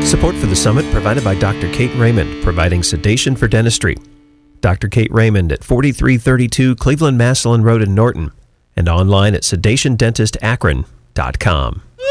Support for the summit provided by Dr. Kate Raymond, providing sedation for dentistry. Dr. Kate Raymond at 4332 Cleveland Massillon Road in Norton, and online at sedationdentitakron.com.